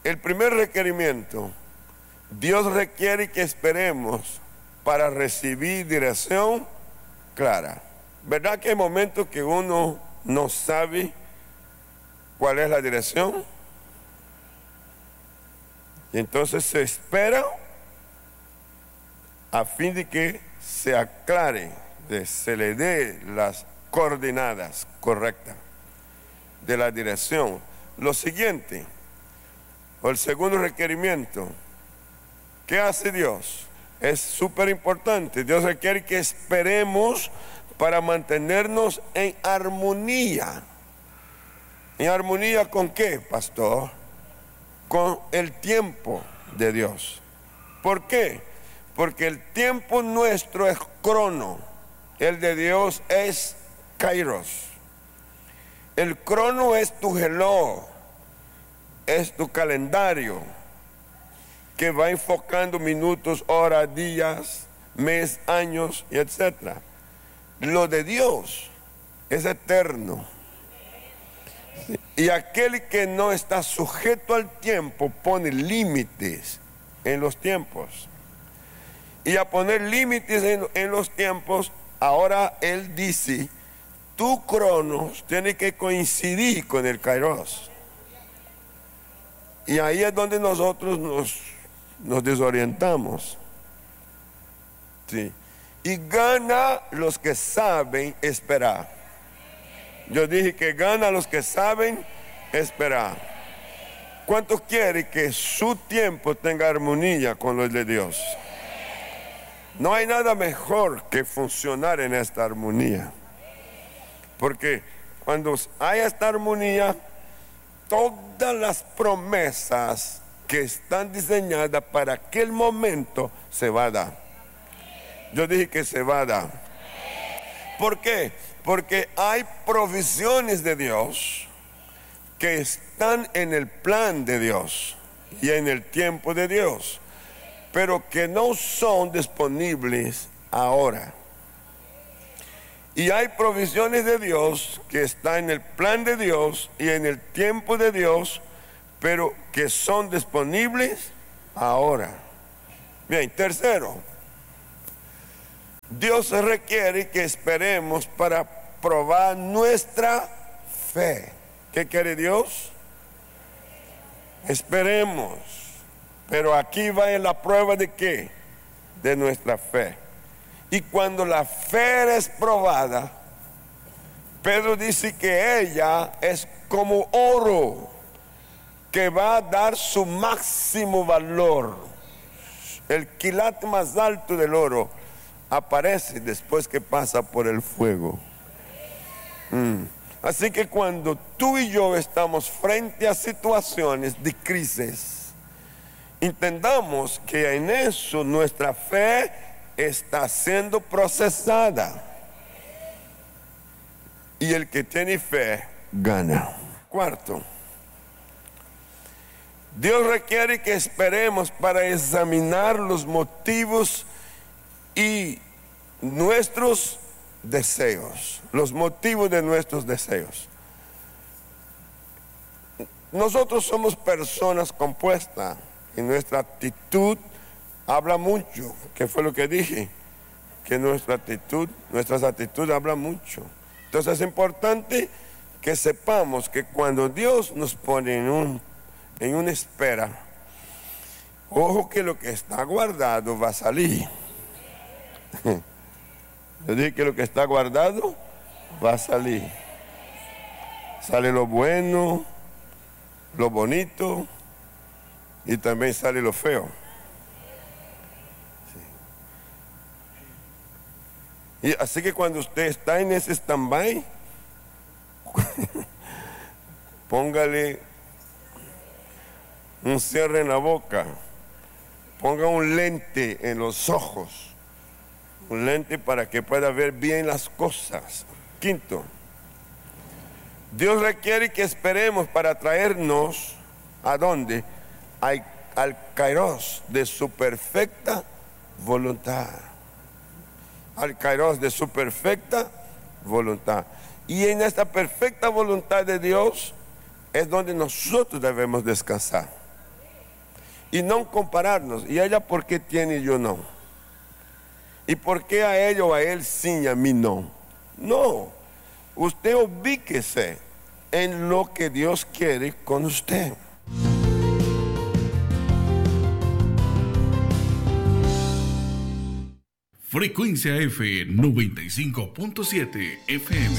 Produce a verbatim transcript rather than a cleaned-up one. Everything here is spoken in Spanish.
el primer requerimiento, Dios requiere que esperemos para recibir dirección clara. ¿Verdad que hay momentos que uno no sabe cuál es la dirección? Y entonces se espera a fin de que se aclare, de, se le dé las coordenadas correctas de la dirección. Lo siguiente, o el segundo requerimiento, ¿qué hace Dios? Es súper importante. Dios requiere que esperemos para mantenernos en armonía. ¿En armonía con qué, pastor? Con el tiempo de Dios. ¿Por qué? Porque el tiempo nuestro es crono, el de Dios es kairos. El crono es tu reloj, es tu calendario, que va enfocando minutos, horas, días, mes, años, y etcétera. Lo de Dios es eterno. Y aquel que no está sujeto al tiempo pone límites en los tiempos. Y a poner límites en, en los tiempos, ahora él dice, tu cronos tiene que coincidir con el kairos. Y ahí es donde nosotros nos, nos desorientamos. Sí. Y gana los que saben esperar. Yo dije que gana los que saben esperar. ¿Cuántos quieren que su tiempo tenga armonía con los de Dios? No hay nada mejor que funcionar en esta armonía. Porque cuando hay esta armonía, todas las promesas que están diseñadas para aquel momento se va a dar. Yo dije que se va a dar. ¿Por qué? Porque hay provisiones de Dios que están en el plan de Dios y en el tiempo de Dios, pero que no son disponibles ahora. Y hay provisiones de Dios que están en el plan de Dios y en el tiempo de Dios, pero que son disponibles ahora. Bien, tercero, Dios requiere que esperemos para probar nuestra fe. ¿Qué quiere Dios? Esperemos. Pero aquí va en la prueba de qué? De nuestra fe. Y cuando la fe es probada, Pedro dice que ella es como oro, que va a dar su máximo valor. El quilate más alto del oro aparece después que pasa por el fuego. Mm. Así que cuando tú y yo estamos frente a situaciones de crisis, entendamos que en eso nuestra fe está siendo procesada. Y el que tiene fe gana. Cuarto, Dios requiere que esperemos para examinar los motivos y nuestros deseos, los motivos de nuestros deseos. Nosotros somos personas compuestas y nuestra actitud habla mucho. ¿Qué fue lo que dije? Que nuestra actitud, nuestras actitudes hablan mucho. Entonces es importante que sepamos que cuando Dios nos pone en, un, en una espera, ojo que lo que está guardado va a salir. Yo dije que lo que está guardado va a salir. Sale lo bueno, lo bonito y también sale lo feo. Sí. Y así que cuando usted está en ese stand-by, póngale un cierre en la boca, ponga un lente en los ojos, un lente para que pueda ver bien las cosas. Quinto, Dios requiere que esperemos para traernos ¿a dónde? Al, al kairos de su perfecta voluntad. Al kairos de su perfecta voluntad. Y en esta perfecta voluntad de Dios es donde nosotros debemos descansar. y no compararnos. ¿Y ella por qué tiene y yo no? ¿Y por qué a ella o a él sí y a mí no? No, usted ubíquese en lo que Dios quiere con usted. Frecuencia F noventa y cinco punto siete F M.